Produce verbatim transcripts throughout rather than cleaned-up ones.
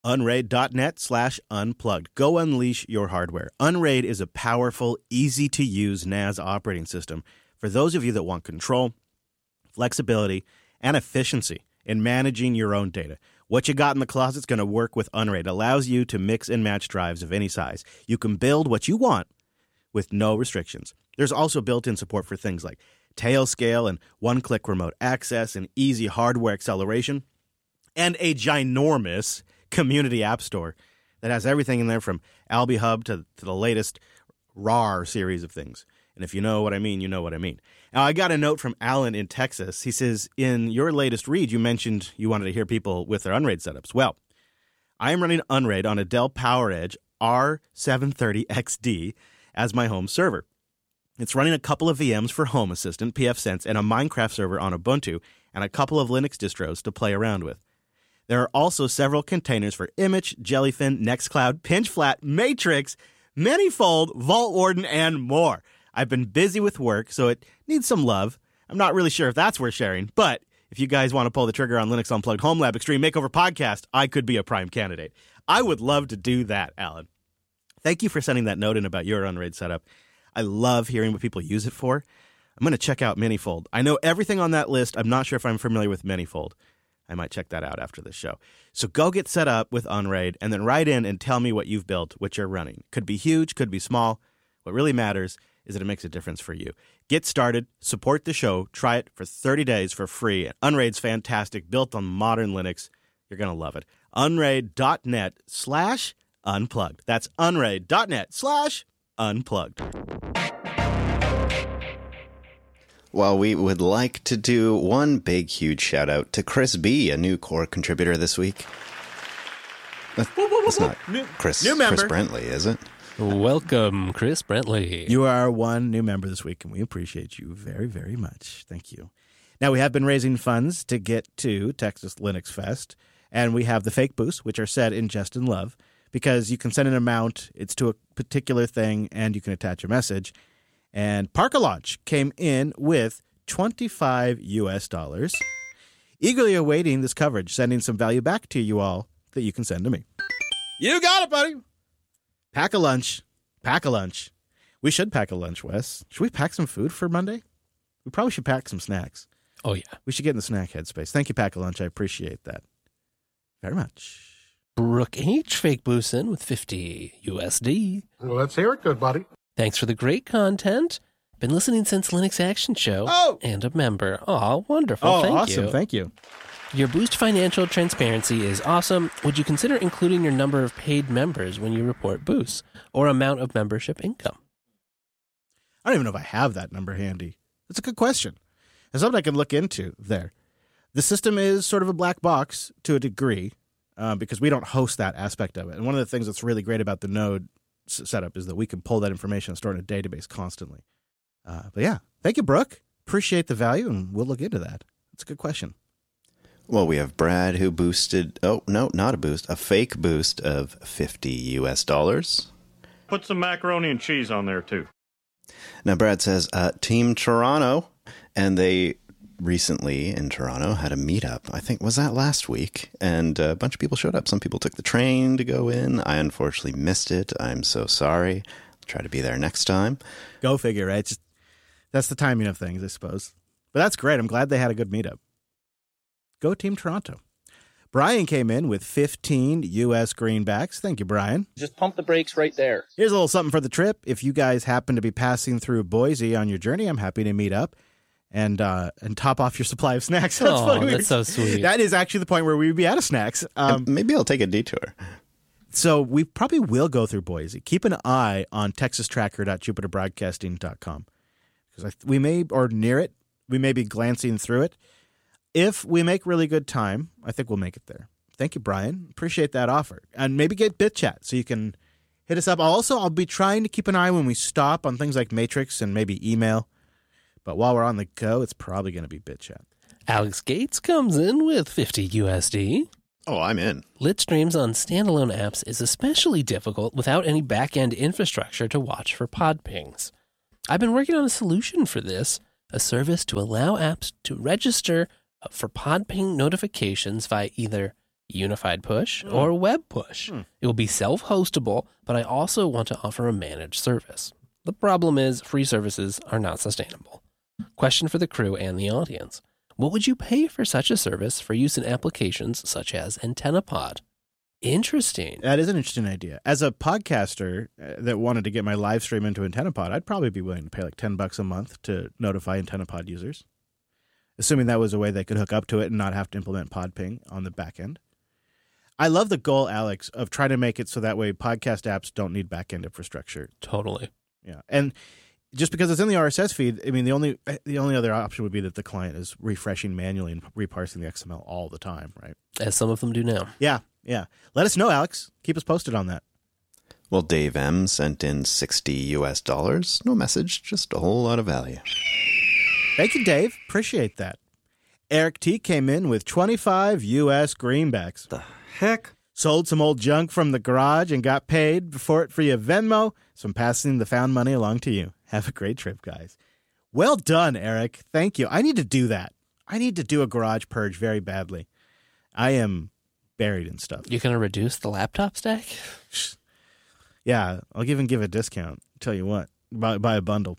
Unraid.net slash unplugged. Go unleash your hardware. Unraid is a powerful, easy-to-use N A S operating system for those of you that want control, flexibility, and efficiency in managing your own data. What you got in the closet is going to work with Unraid. It allows you to mix and match drives of any size. You can build what you want with no restrictions. There's also built-in support for things like Tailscale and one-click remote access and easy hardware acceleration, and a ginormous community app store that has everything in there from AlbiHub to, to the latest R A R series of things. And if you know what I mean, you know what I mean. Now, I got a note from Alan in Texas. He says, in your latest read, you mentioned you wanted to hear people with their Unraid setups. Well, I am running Unraid on a Dell PowerEdge R seven thirty X D as my home server. It's running a couple of V Ms for Home Assistant, pfSense, and a Minecraft server on Ubuntu, and a couple of Linux distros to play around with. There are also several containers for Image, Jellyfin, Nextcloud, Pinchflat, Matrix, Manyfold, Vault Warden, and more. I've been busy with work, so it needs some love. I'm not really sure if that's worth sharing, but if you guys want to pull the trigger on Linux Unplugged Home Lab Extreme Makeover Podcast, I could be a prime candidate. I would love to do that, Alan. Thank you for sending that note in about your Unraid setup. I love hearing what people use it for. I'm going to check out Manyfold. I know everything on that list. I'm not sure if I'm familiar with Manyfold. I might check that out after this show. So go get set up with Unraid and then write in and tell me what you've built, what you're running. Could be huge, could be small. What really matters is that it makes a difference for you. Get started, support the show, try it for thirty days for free. Unraid's fantastic, built on modern Linux. You're going to love it. Unraid.net slash unplugged. That's unraid.net slash unplugged. Well, we would like to do one big, huge shout out to Chris B., a new core contributor this week. That's not new, Chris, new member. Chris Brentley, is it? Welcome, Chris Brentley. You are one new member this week, and we appreciate you very, very much. Thank you. Now, we have been raising funds to get to Texas Linux Fest, and we have the fake boosts, which are set in jest and love, because you can send an amount, it's to a particular thing, and you can attach a message. And Parka Launch came in with twenty-five U S dollars, eagerly awaiting this coverage, sending some value back to you all that you can send to me. You got it, buddy. Pack a lunch. Pack a lunch. We should pack a lunch, Wes. Should we pack some food for Monday? We probably should pack some snacks. Oh, yeah. We should get in the snack headspace. Thank you, Pack a Lunch. I appreciate that very much. Brooke H. Fake Boosin with fifty U S D. Well, let's hear it, good buddy. Thanks for the great content. Been listening since Linux Action Show. Oh! And a member. Aw, wonderful. Oh, Thank awesome. you. Thank you. Your Boost financial transparency is awesome. Would you consider including your number of paid members when you report Boost or amount of membership income? I don't even know if I have that number handy. That's a good question. It's something I can look into there. The system is sort of a black box to a degree uh, because we don't host that aspect of it. And one of the things that's really great about the Node s- setup is that we can pull that information and store it in a database constantly. Uh, but yeah, thank you, Brooke. Appreciate the value, and we'll look into that. That's a good question. Well, we have Brad who boosted, oh, no, not a boost, a fake boost of fifty U S dollars. Put some macaroni and cheese on there, too. Now, Brad says, uh, Team Toronto, and they recently in Toronto had a meetup. I think, was that last week? And a bunch of people showed up. Some people took the train to go in. I unfortunately missed it. I'm so sorry. I'll try to be there next time. Go figure, right? Just, that's the timing of things, I suppose. But that's great. I'm glad they had a good meetup. Go Team Toronto. Brian came in with fifteen U S greenbacks. Thank you, Brian. Just pump the brakes right there. Here's a little something for the trip. If you guys happen to be passing through Boise on your journey, I'm happy to meet up and uh, and top off your supply of snacks. That's Oh, funny. that's so sweet. That is actually the point where we would be out of snacks. Um, Maybe I'll take a detour. so we probably will go through Boise. Keep an eye on texas tracker dot jupiter broadcasting dot com because we may, or near it, we may be glancing through it. If we make really good time, I think we'll make it there. Thank you, Brian. Appreciate that offer. And maybe get BitChat so you can hit us up. Also, I'll be trying to keep an eye when we stop on things like Matrix and maybe email. But while we're on the go, it's probably going to be BitChat. Alex Gates comes in with fifty U S D. Oh, I'm in. Lit streams on standalone apps is especially difficult without any back-end infrastructure to watch for pod pings. I've been working on a solution for this, a service to allow apps to register for pod ping notifications via either unified push, or web push. Hmm. It will be self-hostable, but I also want to offer a managed service. The problem is free services are not sustainable. Question for the crew and the audience. What would you pay for such a service for use in applications such as AntennaPod? Interesting. That is an interesting idea. As a podcaster uh, that wanted to get my live stream into AntennaPod, I'd probably be willing to pay like ten bucks a month to notify AntennaPod users, assuming that was a way they could hook up to it and not have to implement PodPing on the back end. I love the goal, Alex, of trying to make it so that way podcast apps don't need back end infrastructure. Totally. Yeah, and just because it's in the R S S feed, I mean, the only the only other option would be that the client is refreshing manually and reparsing the X M L all the time, right? As some of them do now. Yeah, yeah. Let us know, Alex. Keep us posted on that. Well, Dave M sent in sixty U S dollars. No message, just a whole lot of value. Thank you, Dave. Appreciate that. Eric T came in with twenty-five U S greenbacks. The heck? Sold some old junk from the garage and got paid for it via Venmo, so I'm passing the found money along to you. Have a great trip, guys. Well done, Eric. Thank you. I need to do that. I need to do a garage purge very badly. I am buried in stuff. You're going to reduce the laptop stack? Yeah, I'll even give a discount. Tell you what, buy, buy a bundle.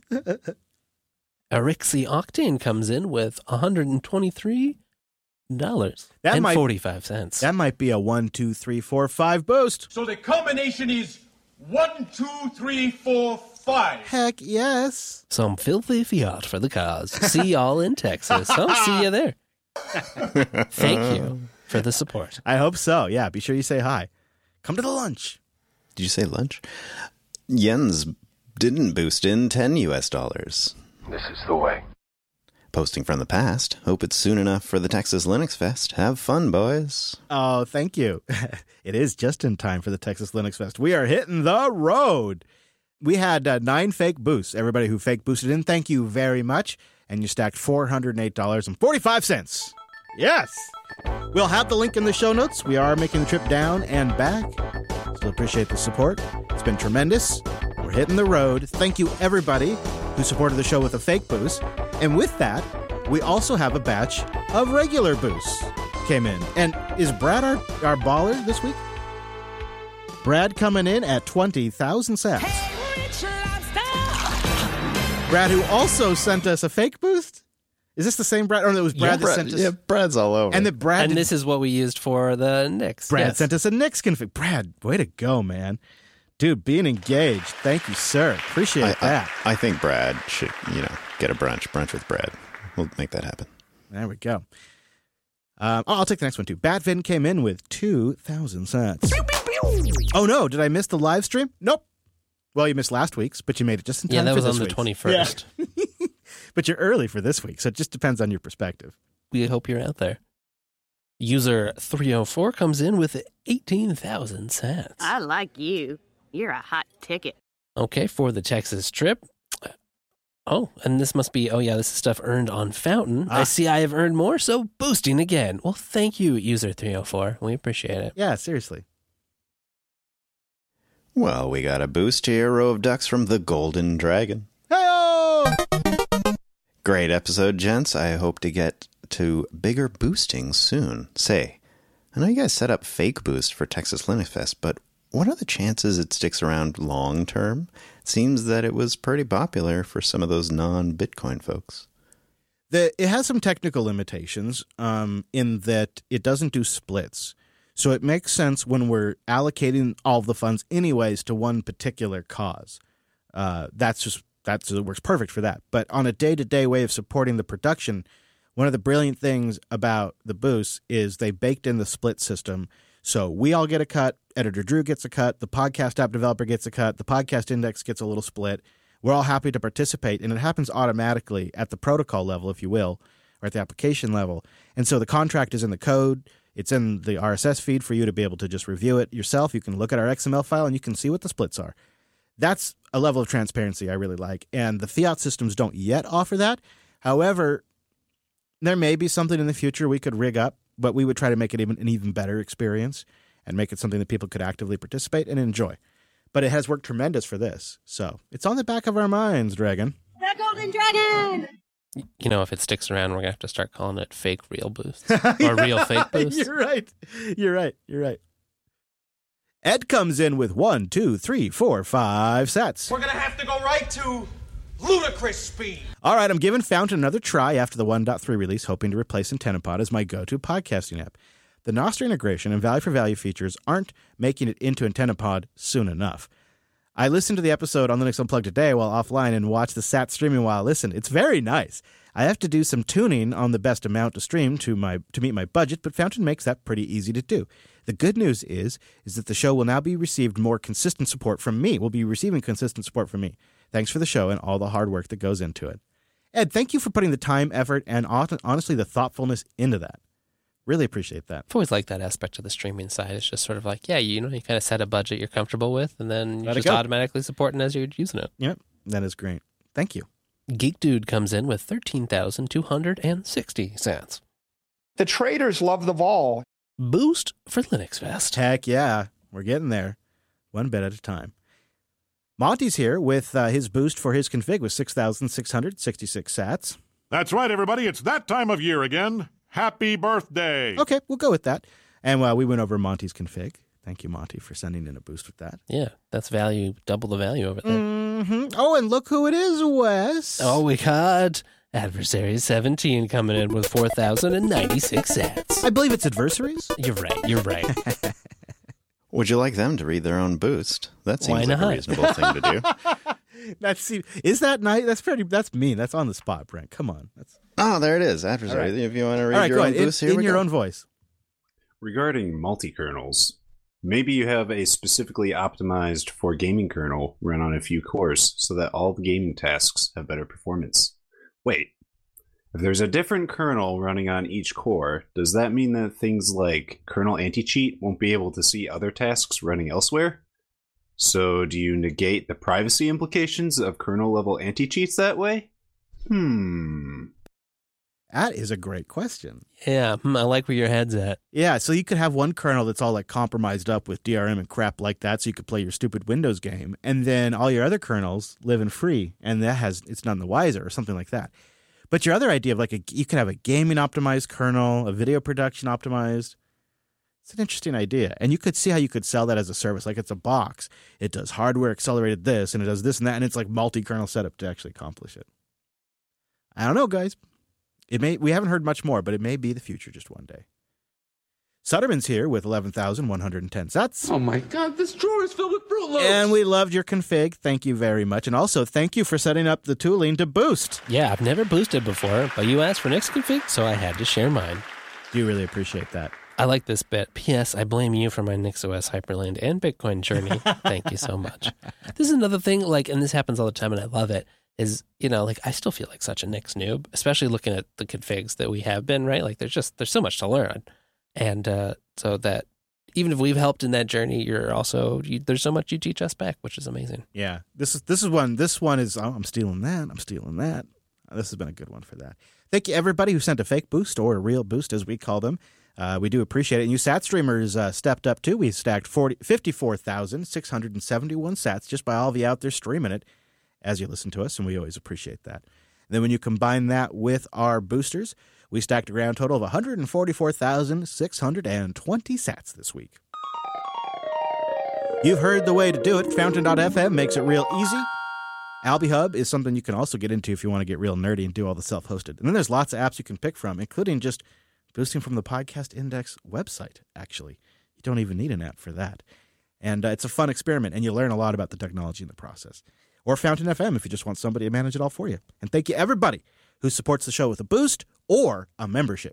Erixi Octane comes in with one hundred twenty-three dollars That and might- forty-five cents. That might be a one, two, three, four, five boost. So the combination is one, two, three, four, five. Heck yes. Some filthy fiat for the cause. See y'all in Texas. I'll see you there. Thank you for the support. I hope so. Yeah, be sure you say hi. Come to the lunch. Did you say lunch? Jens didn't boost in ten U S dollars. This is the way. Posting from the past. Hope it's soon enough for the Texas Linux Fest. Have fun, boys. Oh, thank you. It is just in time for the Texas Linux Fest. We are hitting the road. We had uh, nine fake boosts. Everybody who fake boosted in, thank you very much. And you stacked four hundred eight dollars and forty-five cents. Yes. We'll have the link in the show notes. We are making the trip down and back. Still appreciate the support. It's been tremendous. We're hitting the road. Thank you, everybody who supported the show with a fake boost. And with that, we also have a batch of regular boosts came in. And is Brad our, our baller this week? Brad coming in at twenty thousand sats. Brad, who also sent us a fake boost? Is this the same Brad? Or no, it was Brad yeah, that Brad, sent us. Yeah, Brad's all over. And the Brad And did- this is what we used for the Knicks. Brad Yes. sent us a Knicks config. Brad, way to go, man. Dude, being engaged. Thank you, sir. Appreciate I, that. I, I think Brad should, you know, get a brunch. Brunch with Brad. We'll make that happen. There we go. Um, oh, I'll take the next one, too. Batvin came in with two thousand cents. Oh, no. Did I miss the live stream? Nope. Well, you missed last week's, but you made it just in time Yeah, that for was this on the week's. twenty-first. Yeah. But you're early for this week, so it just depends on your perspective. We hope you're out there. User three oh four comes in with eighteen thousand sats. I like you. You're a hot ticket. Okay, for the Texas trip. Oh, and this must be, oh yeah, this is stuff earned on Fountain. Ah. I see I have earned more, so boosting again. Well, thank you, user three oh four. We appreciate it. Yeah, seriously. Well, we got a boost here. Row of ducks from the Golden Dragon. Hey-oh! Great episode, gents. I hope to get to bigger boosting soon. Say, I know you guys set up fake boost for Texas Linux Fest, but what are the chances it sticks around long term? It seems that it was pretty popular for some of those non-Bitcoin folks. The, it has some technical limitations um, in that it doesn't do splits. So it makes sense when we're allocating all the funds anyways to one particular cause. Uh, that's just that's it works perfect for that. But on a day-to-day way of supporting the production, one of the brilliant things about the boosts is they baked in the split system. So we all get a cut, Editor Drew gets a cut, the podcast app developer gets a cut, the podcast index gets a little split. We're all happy to participate, and it happens automatically at the protocol level, if you will, or at the application level. And so the contract is in the code. It's in the R S S feed for you to be able to just review it yourself. You can look at our X M L file, and you can see what the splits are. That's a level of transparency I really like, and the fiat systems don't yet offer that. However, there may be something in the future we could rig up, but we would try to make it even an even better experience and make it something that people could actively participate and enjoy. But it has worked tremendous for this, so it's on the back of our minds, Dragon. The Golden Dragon! You know, if it sticks around, we're going to have to start calling it fake real boosts or real fake boosts. You're right. You're right. You're right. Ed comes in with one, two, three, four, five sets. We're gonna have to go right to ludicrous speed. All right, I'm giving Fountain another try after the one point three release, hoping to replace AntennaPod as my go-to podcasting app. The Nostr integration and value-for-value features aren't making it into AntennaPod soon enough. I listened to the episode on Linux Unplugged today while offline and watched the sat streaming while I listened. It's very nice. I have to do some tuning on the best amount to stream to my to meet my budget, but Fountain makes that pretty easy to do. The good news is, is that the show will now be received more consistent support from me. We'll be receiving consistent support from me. Thanks for the show and all the hard work that goes into it. Ed, thank you for putting the time, effort, and honestly the thoughtfulness into that. Really appreciate that. I've always liked that aspect of the streaming side. It's just sort of like, yeah, you know, you kind of set a budget you're comfortable with, and then you Let it just go. automatically support it as you're using it. Yep, that is great. Thank you. Geek Dude comes in with thirteen thousand two hundred sixty cents. The traders love the vol. Boost for Linux Fest. Heck yeah, we're getting there, one bit at a time. Monty's here with uh, his boost for his config with six thousand six hundred sixty-six sats. That's right, everybody. It's that time of year again. Happy birthday. Okay, we'll go with that. And uh, we went over Monty's config. Thank you, Monty, for sending in a boost with that. Yeah, that's value, double the value over there. Mm-hmm. Oh, and look who it is, Wes. Oh, we got Adversary seventeen coming in with four thousand ninety-six sats. I believe it's adversaries. You're right, you're right. Would you like them to read their own boost? That Why seems like not? a reasonable thing to do. That's is that nice? That's pretty. That's mean. That's on the spot, Brent. Come on. That's Oh, there it is. Adversary. All right. If you want to read all right. your Go own ahead. boost, In, here in we your go. own voice. Regarding multi-kernels, maybe you have a specifically optimized for gaming kernel run on a few cores so that all the gaming tasks have better performance. Wait, if there's a different kernel running on each core, does that mean that things like kernel anti-cheat won't be able to see other tasks running elsewhere? So do you negate the privacy implications of kernel-level anti-cheats that way? Hmm... That is a great question. Yeah, hmm, I like where your head's at. Yeah, so you could have one kernel that's all like compromised up with D R M and crap like that, so you could play your stupid Windows game, and then all your other kernels live in free, and that has it's none the wiser or something like that. But your other idea of like a you could have a gaming optimized kernel, a video production optimized. It's an interesting idea, and you could see how you could sell that as a service. Like it's a box, it does hardware accelerated this, and it does this and that, and it's like multi-kernel setup to actually accomplish it. I don't know, guys. It may we haven't heard much more, but it may be the future just one day. Sutterman's here with eleven thousand one hundred ten sats. Oh my god, this drawer is filled with Fruit Loops. And we loved your config. Thank you very much. And also, thank you for setting up the tooling to boost. Yeah, I've never boosted before, but you asked for Nick's config, so I had to share mine. Do really appreciate that. I like this bit. P S. I blame you for my NixOS Hyperland and Bitcoin journey. Thank you so much. This is another thing, like, and this happens all the time, and I love it, is, you know, like, I still feel like such a Nix noob, especially looking at the configs that we have been, right? Like, there's just, there's so much to learn. And uh, so that even if we've helped in that journey, you're also, you, there's so much you teach us back, which is amazing. Yeah. This is this is one. This one is, oh, I'm stealing that. I'm stealing that. This has been a good one for that. Thank you, everybody who sent a fake boost or a real boost, as we call them. Uh, we do appreciate it. And you sat streamers uh, stepped up, too. We stacked fifty-four thousand six hundred seventy-one sats just by all of you out there streaming it as you listen to us, and we always appreciate that. And then when you combine that with our boosters, we stacked a grand total of one hundred forty-four thousand six hundred twenty sats this week. You've heard the way to do it. Fountain dot f m makes it real easy. AlbiHub is something you can also get into if you want to get real nerdy and do all the self-hosted. And then there's lots of apps you can pick from, including just boosting from the Podcast Index website, actually. You don't even need an app for that. And uh, it's a fun experiment, and you learn a lot about the technology in the process. Or Fountain dot f m if you just want somebody to manage it all for you. And thank you, everybody who supports the show with a boost or a membership.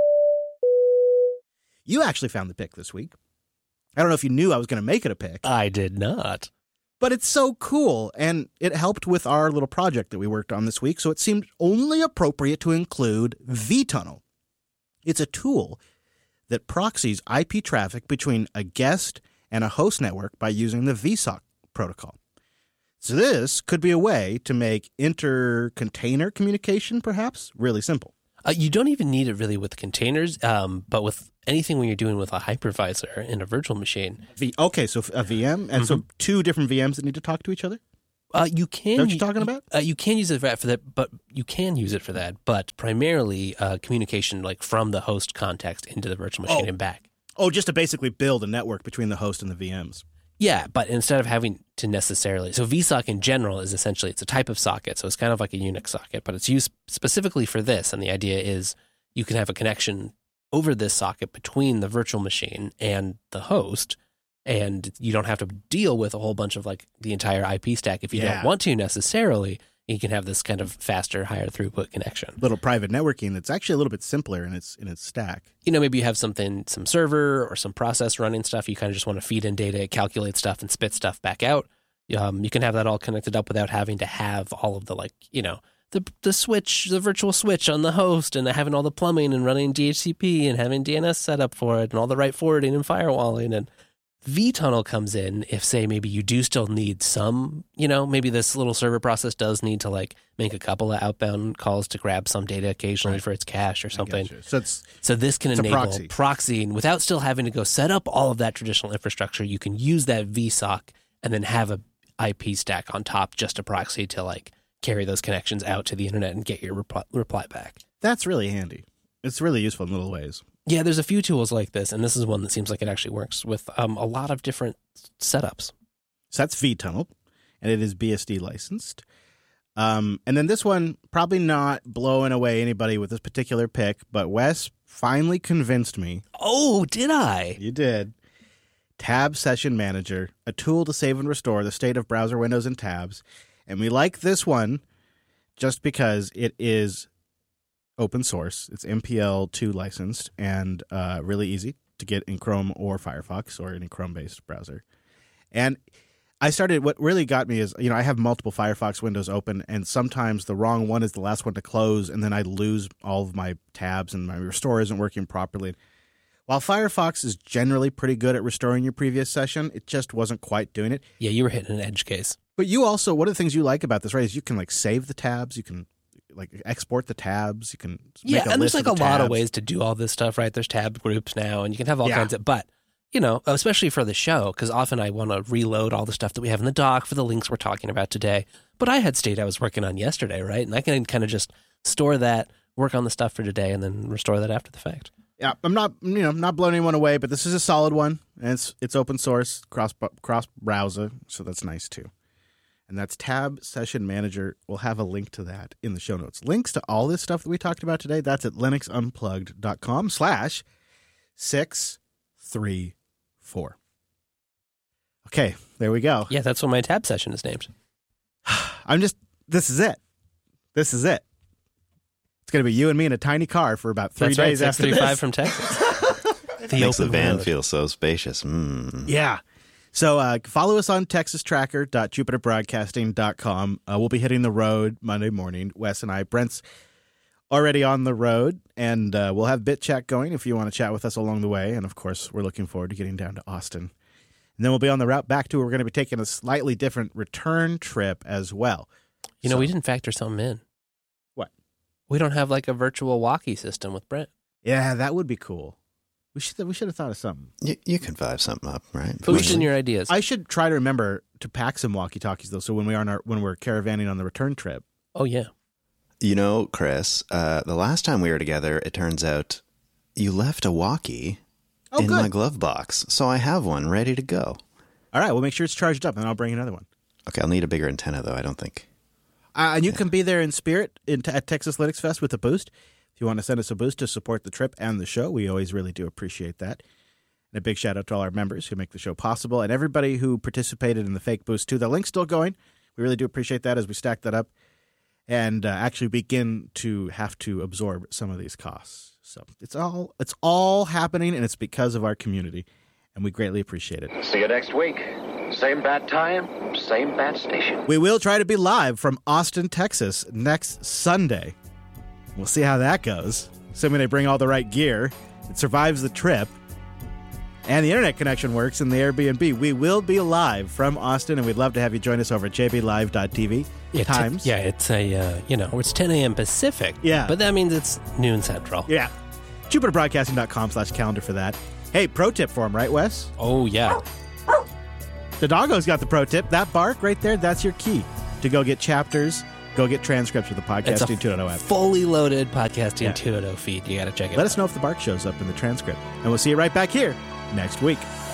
You actually found the pick this week. I don't know if you knew I was going to make it a pick. I did not. But it's so cool, and it helped with our little project that we worked on this week, so it seemed only appropriate to include vTunnel. It's a tool that proxies I P traffic between a guest and a host network by using the V SOC protocol. So this could be a way to make inter-container communication, perhaps, really simple. Uh, you don't even need it really with containers, um, but with anything when you're doing with a hypervisor in a virtual machine. V- okay, so a V M, and mm-hmm. so two different V Ms that need to talk to each other? Uh, you can. Is that what you're talking about? Uh, you can use it for that, for that, but you can use it for that. But primarily, uh, communication like from the host context into the virtual machine Oh. and back. Oh, just to basically build a network between the host and the V Ms. Yeah, but instead of having to necessarily, so V SOC in general is essentially it's a type of socket, so it's kind of like a Unix socket, but it's used specifically for this. And the idea is you can have a connection over this socket between the virtual machine and the host. And you don't have to deal with a whole bunch of like the entire I P stack if you Yeah. don't want to necessarily. You can have this kind of faster, higher throughput connection. Little private networking that's actually a little bit simpler in its in its stack. You know, maybe you have something, some server or some process running stuff. You kind of just want to feed in data, calculate stuff, and spit stuff back out. Um, you can have that all connected up without having to have all of the like, you know, the the switch, the virtual switch on the host, and having all the plumbing and running D H C P and having D N S set up for it, and all the right forwarding and firewalling. And vTunnel comes in if, say, maybe you do still need some, you know, maybe this little server process does need to like make a couple of outbound calls to grab some data occasionally Right. for its cache or something. Gotcha. So it's So this can It's a enable proxy. proxying without still having to go set up all of that traditional infrastructure. You can use that V SOC and then have a I P stack on top just to proxy to like carry those connections out to the internet and get your reply, reply back. that's really handy. It's really useful in little ways. Yeah, there's a few tools like this, and this is one that seems like it actually works with um, a lot of different setups. So that's vTunnel, and it is B S D licensed. Um, and then this one, probably not blowing away anybody with this particular pick, but Wes finally convinced me. Oh, did I? You did. Tab Session Manager, a tool to save and restore the state of browser windows and tabs. And we like this one just because it is open source. It's M P L two licensed and uh, really easy to get in Chrome or Firefox or any Chrome-based browser. And I started, what really got me is, you know, I have multiple Firefox windows open, and sometimes the wrong one is the last one to close, and then I lose all of my tabs and my restore isn't working properly. While Firefox is generally pretty good at restoring your previous session, it just wasn't quite doing it. Yeah, you were hitting an edge case. But you also, one of the things you like about this, right, is you can like save the tabs, you can like export the tabs, you can make Yeah, a and there's list like of a the lot of tabs. ways to do all this stuff, right? There's tab groups now, and you can have all Yeah. kinds of, but, you know, especially for the show, because often I want to reload all the stuff that we have in the doc for the links we're talking about today. But I had state I was working on yesterday, right? And I can kind of just store that, work on the stuff for today, and then restore that after the fact. Yeah, I'm not, you know, not blowing anyone away, but this is a solid one, and it's it's open source, cross cross browser, so that's nice too. And that's Tab Session Manager. We'll have a link to that in the show notes. Links to all this stuff that we talked about today, that's at linuxunplugged.com slash six three four. Okay, there we go. Yeah, that's what my tab session is named. I'm just, this is it. This is it. It's going to be you and me in a tiny car for about three That's right, days after six three five this. from Texas. the Makes the open van road. feel so spacious. Mm. Yeah. So uh, follow us on texas tracker dot jupiter broadcasting dot com. Uh, we'll be hitting the road Monday morning. Wes and I. Brent's already on the road, and uh, we'll have Bit Chat going if you want to chat with us along the way. And, of course, we're looking forward to getting down to Austin. And then we'll be on the route back to, we're going to be taking a slightly different return trip as well. You know, So- we didn't factor something in. What? We don't have like a virtual walkie system with Brent. Yeah, that would be cool. We should we should have thought of something. You, you can vibe something up, right? Boost in your ideas. I should try to remember to pack some walkie-talkies, though, so when we are on our, when we're caravanning on the return trip. oh, yeah. You know, Chris, uh, the last time we were together, it turns out you left a walkie Oh, in good. my glove box. So I have one ready to go. All right, we'll make sure it's charged up, and I'll bring another one. Okay, I'll need a bigger antenna, though, I don't think. Uh, and you can be there in spirit in, at Texas Linux Fest with a boost. If you want to send us a boost to support the trip and the show, we always really do appreciate that. And a big shout out to all our members who make the show possible and everybody who participated in the fake boost, too. The link's still going. We really do appreciate that as we stack that up and uh, actually begin to have to absorb some of these costs. So it's all it's all happening, and it's because of our community, and we greatly appreciate it. See you next week. Same bat time, same bat station. We will try to be live from Austin, Texas next Sunday. We'll see how that goes. Assuming they bring all the right gear, it survives the trip, and the internet connection works in the Airbnb. We will be live from Austin, and we'd love to have you join us over at j b live dot t v. Yeah, t- Times. yeah, it's a, uh, you know, it's ten a.m. Pacific. Yeah. But that means it's noon Central. Yeah. jupiter broadcasting dot com slash calendar for that. Hey, pro tip for him, right, Wes? Oh, yeah. The doggo's got the pro tip. That bark right there, that's your key. to go get chapters, go get transcripts with the It's a Podcasting two point oh app. fully loaded Podcasting Yeah. two point oh feed. You got to check it Let out. us know if the bark shows up in the transcript. And we'll see you right back here next week.